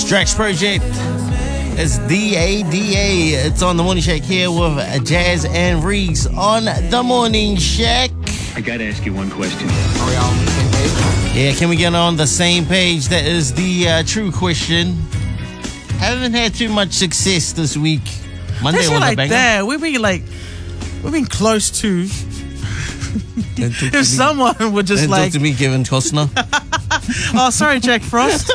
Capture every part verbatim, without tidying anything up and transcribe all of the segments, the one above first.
Drax Project. It's D A D A. It's on the Morning Shack here with Jazz and Reeks on the Morning Shack. I gotta ask you one question. Are we all on the same page? Yeah, can we get on the same page? That is the uh, true question. Haven't had too much success this week. Monday Especially was a like banger. that. We've been like, we've been close to. Don't talk to me. If someone would just Don't like, talk to me, Kevin Costner. oh, sorry, Jack Frost.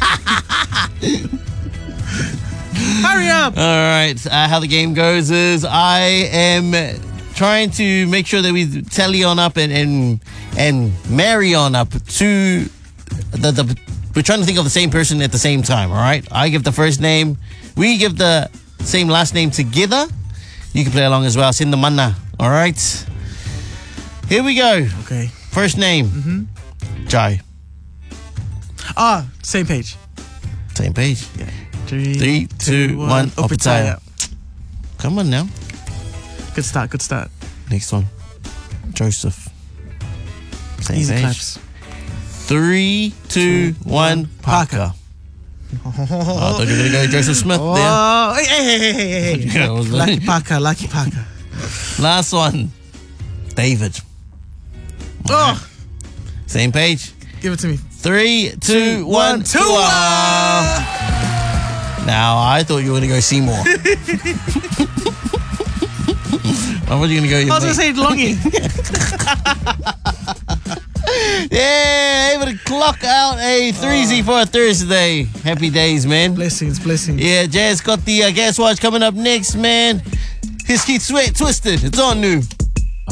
Hurry up. All right, uh, how the game goes is I am trying to make sure that we tally on up and and, and marry on up to the, the we're trying to think of the same person at the same time. All right, I give the first name, we give the same last name together. You can play along as well. Send the mana. All right, here we go. Okay. First name, Mm-hmm. Jai. Ah, same page. Same page. Yeah. Three, Three, two, one. Opataya. Come on now. Good start. Good start. Next one, Joseph. Same Easy page. claps. Three, two, one. Parker. Oh, I thought you were gonna go Joseph Smith there. Oh, hey, hey, hey, hey, hey, hey. Yeah, I was Lucky like- Parker. Lucky Parker. Last one, David. Oh, Same page. give it to me. Three, two, one. Tua. Tua. Now I thought you were gonna go Seymour. I thought you were gonna go. I was gonna say Longy. Yeah, able to clock out a three Z for a Thursday. Happy days, man. Blessings, blessings. Yeah, Jazz got the uh, gas watch coming up next, man. Here's Keith Sweat, Twisted. It's on new.